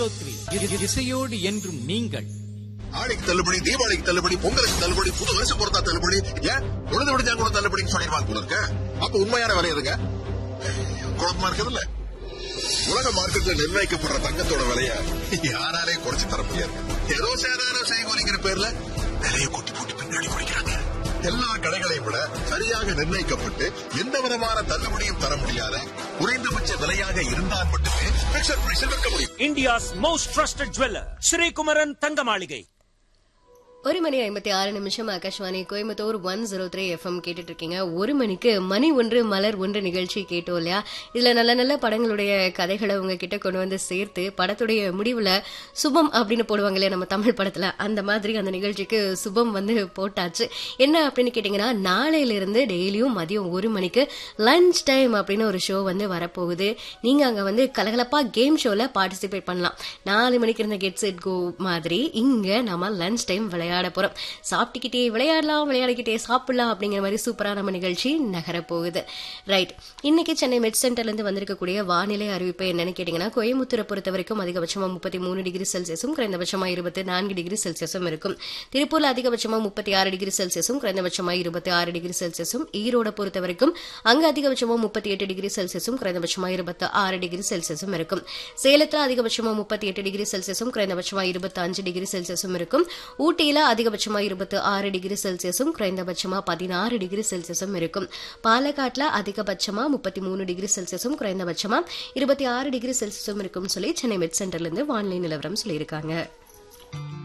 இசையோடு என்றும் நீங்கள். ஆடிக்கு தள்ளுபடி, தீபாவளிக்கு தள்ளுபடி, பொங்கலுக்கு தள்ளுபடி, புது வருஷம் பொறுத்தா தள்ளுபடி, ஏன் உழுது விடுஞ்சா கூட தள்ளுபடின்னு சொல்லிடுவாங்க போல இருக்க. அப்ப உண்மையான விலை எதுங்க? குழப்பமா இருக்குது இல்ல. உலக மார்க்கெட்ல நிர்ணயிக்கப்படுற தங்கத்தோட விலைய யாராலே குறைச்சு தர முடியாது. ஏதோ சேதாரம் செய்கூலிங்கிற பேர்ல விலையை கூட்டி போட்டு பின்னாடி குடிக்கிறாங்க. எல்லா கடைகளையும் விட சரியாக நிர்ணயிக்கப்பட்டு எந்த விதமான தள்ளுபடியும் தர முடியாத குறைந்தபட்ச விலையாக இருந்தால் மட்டுமே பிக்சர் பிரைஸில் விற்க முடியும். India's most trusted jeweler, Sri Kumaran Tanga Maligai. 1:56 Akashvani Coimbatore 103 FM கேட்டுட்டு இருக்கீங்க. 1 மணிக்கு மணி ஒன்று மலர் ஒன்று நிகழ்ச்சி கேட்டோம் இல்லையா? இதுல நல்ல நல்ல படங்களுடைய கதைகளை உங்ககிட்ட கொண்டு வந்து சேர்த்து படத்துடைய முடிவுல சுபம் அப்படின்னு போடுவாங்க இல்லையா நம்ம தமிழ் படத்துல, அந்த மாதிரி அந்த நிகழ்ச்சிக்கு சுபம் வந்து போட்டாச்சு. என்ன அப்படின்னு கேட்டீங்கன்னா, நாளையில இருந்து டெய்லியும் மதியம் 1 மணிக்கு லஞ்ச் டைம் அப்படின்னு ஒரு ஷோ வந்து வரப்போகுது. நீங்க அங்க வந்து கலகலப்பா கேம் ஷோல பார்ட்டிசிபேட் பண்ணலாம். 4 மணிக்கு இருந்த கெட் செட் கோ மாதிரி இங்க நம்ம லஞ்ச் டைம் விளையாட போறோம். சாப்பிட்டுக்கிட்டே விளையாடலாம், விளையாடிக்கிட்டே சாப்பிடலாம் அப்படிங்கிற மாதிரி சூப்பரா நம்ம நிகழ்ச்சி நகர போகுது. ரைட், இன்னைக்கு சென்னை மெட் சென்டர்ல இருந்து வந்திருக்கக்கூடிய வானிலை அறிவிப்பு என்னன்னு கேட்டீங்கன்னா, கோயம்புத்தூரை பொறுத்த வரைக்கும் அதிகபட்சமா 33 டிகிரி செல்சியஸும் குறைந்தபட்சமா 24 டிகிரி செல்சியஸும் இருக்கும். திருப்பூர்ல அதிகபட்சமா 36 டிகிரி செல்சியஸும் குறைந்தபட்சமா 26 டிகிரி செல்சியஸும். ஈரோட பொறுத்த வரைக்கும் அங்க அதிகபட்சமா 38 டிகிரி செல்சியஸும் குறைந்தபட்சமா 26 டிகிரி செல்சியஸும் இருக்கும். சேலத்துல அதிகபட்சமா 38 டிகிரி செல்சியஸும் குறைந்தபட்சமா 25 டிகிரி செல்சியஸும் இருக்கும். ஊட்டியில அதிகபட்சமா 26 டிகிரி செல்சியஸும் குறைந்தபட்சமா 16 டிகிரி செல்சியஸும் இருக்கும். பாலக்காட்டுல அதிகபட்சமா 33 டிகிரி செல்சியஸும் குறைந்தபட்சமா 26 டிகிரி செல்சியஸும் இருக்கும் சொல்லி சென்னை மெட் சென்டர்ல இருந்து வானிலை நிலவரம் சொல்லியிருக்காங்க.